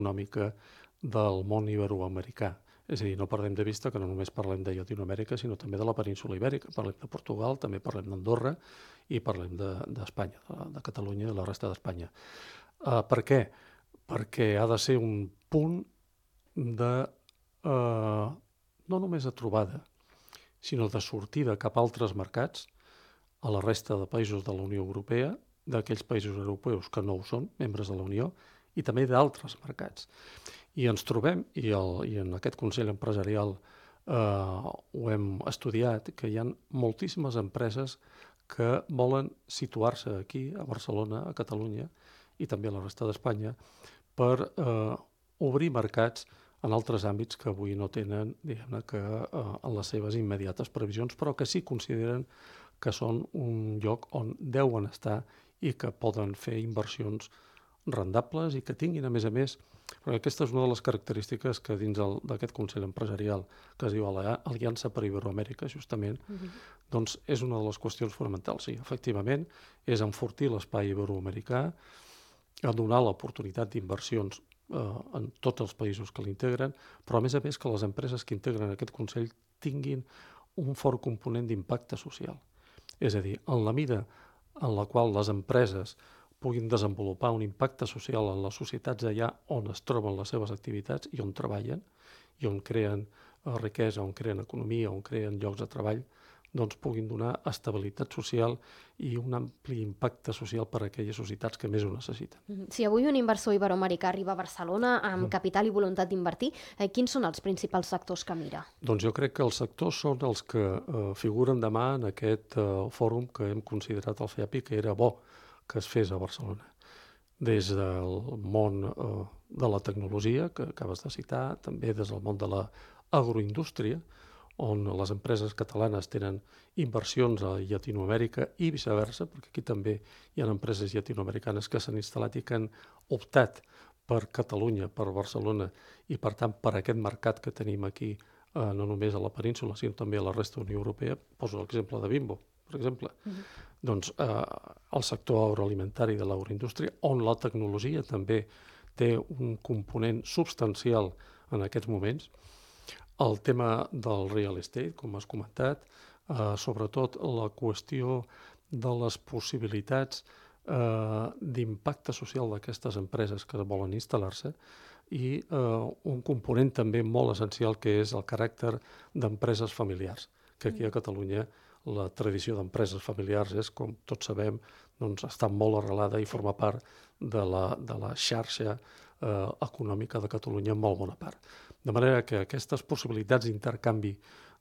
econòmica del món iberoamericà. És a dir, no perdem de vista que no només parlem de Llatinoamèrica, sinó també de la península Ibèrica. Parlem de Portugal, també parlem d'Andorra i parlem d'Espanya, de Catalunya i de la resta d'Espanya. Per què? Perquè ha de ser un punt de, no només de trobada, sinó de sortida cap a altres mercats, a la resta de països de la Unió Europea, d'aquells països europeus que no ho són, membres de la Unió, i també d'altres mercats. I ens trobem, i en aquest Consell Empresarial ho hem estudiat, que hi ha moltíssimes empreses que volen situar-se aquí, a Barcelona, a Catalunya, i també a la resta d'Espanya, per obrir mercats en altres àmbits que avui no tenen, diguem-ne, que en les seves immediates previsions, però que sí consideren que són un lloc on deuen estar i que poden fer inversions rendables i que tinguin, a més, perquè aquesta és una de les característiques que dins d'aquest Consell Empresarial, que es diu Aliança per Iberoamèrica, justament, doncs és una de les qüestions fonamentals. Sí, efectivament, és enfortir l'espai iberoamericà, a donar l'oportunitat d'inversions en tots els països que l'integren, però a més que les empreses que integren aquest Consell tinguin un fort component d'impacte social. És a dir, en la mida en la qual les empreses puguin desenvolupar un impacte social en les societats allà on es troben les seves activitats i on treballen, i on creen riquesa, on creen economia, on creen llocs de treball, doncs puguin donar estabilitat social i un ampli impacte social per a aquelles societats que més ho necessiten. Si avui un inversor iberoamericà arriba a Barcelona amb capital i voluntat d'invertir, quins són els principals sectors que mira? Doncs jo crec que els sectors són els que figuren demà en aquest fòrum que hem considerat al FEAPI que era bo que es fes a Barcelona. Des del món de la tecnologia, que acabes de citar, també des del món de l'agroindústria, on les empreses catalanes tenen inversions a Llatinoamèrica i viceversa, perquè aquí també hi ha empreses llatinoamericanes que s'han instal·lat i que han optat per Catalunya, per Barcelona i, per tant, per aquest mercat que tenim aquí, no només a la península, sinó també a la resta de la Unió Europea. Poso l'exemple de Bimbo, per exemple. Doncs el sector agroalimentari de l'agroindústria, on la tecnologia també té un component substancial en aquests moments. El tema del real estate, com has comentat, sobretot la qüestió de les possibilitats d'impacte social d'aquestes empreses que volen instal·lar-se i un component també molt essencial que és el caràcter d'empreses familiars, que aquí a Catalunya la tradició d'empreses familiars és, com tots sabem, doncs està molt arrelada i forma part de la xarxa econòmica de Catalunya en molt bona part. De manera que aquestes possibilitats d'intercanvi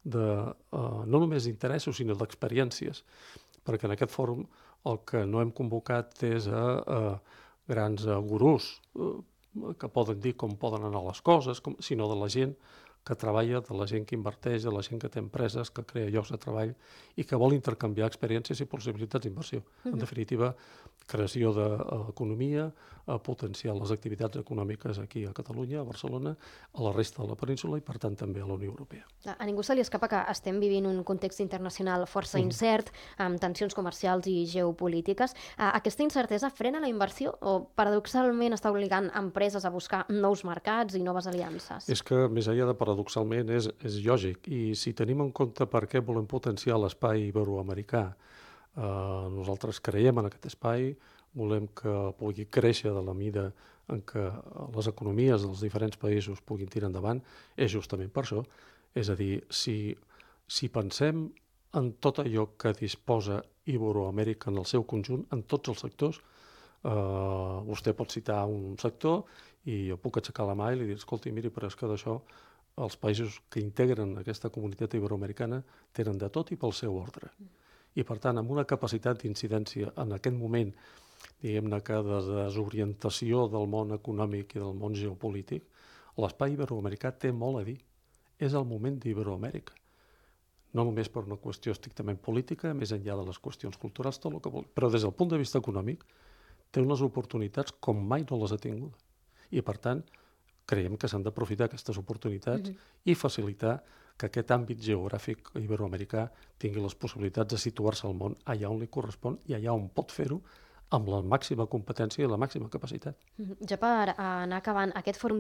no només d'interessos, sinó d'experiències, perquè en aquest fòrum el que no hem convocat és a grans gurús que poden dir com poden anar les coses, sinó de la gent que treballa, de la gent que inverteix, de la gent que té empreses, que crea llocs de treball i que vol intercanviar experiències i possibilitats d'inversió. En definitiva, creació d'economia, potenciar les activitats econòmiques aquí a Catalunya, a Barcelona, a la resta de la península i, per tant, també a la Unió Europea. A ningú se li escapa que estem vivint un context internacional força incert, amb tensions comercials i geopolítiques. Aquesta incertesa frena la inversió o, paradoxalment, està obligant empreses a buscar nous mercats i noves aliances? És que, més enllà de paradoxalment, és lògic. I si tenim en compte per què volem potenciar l'espai iberoamericà, nosaltres creiem en aquest espai, volem que pugui créixer de la mida en què les economies dels diferents països puguin tirar endavant, és justament per això. És a dir, si pensem en tot allò que disposa Iberoamèrica en el seu conjunt, en tots els sectors, vostè pot citar un sector i jo puc aixecar la mà i li dir, escolti, miri, però és que d'això els països que integren aquesta comunitat iberoamericana tenen de tot i pel seu ordre. I, per tant, amb una capacitat d'incidència en aquest moment, diguem-ne que de desorientació del món econòmic i del món geopolític, l'espai iberoamericà té molt a dir. És el moment d'Iberoamèrica. No només per una qüestió estrictament política, més enllà de les qüestions culturals, tot el que vol, però des del punt de vista econòmic té unes oportunitats com mai no les ha tingut. I, per tant, creiem que s'han d'aprofitar aquestes oportunitats i facilitar que aquest àmbit geogràfic iberoamericà tingui les possibilitats de situar-se al món allà on li correspon i allà on pot fer-ho amb la màxima competència i la màxima capacitat. Ja per anar acabant, aquest fòrum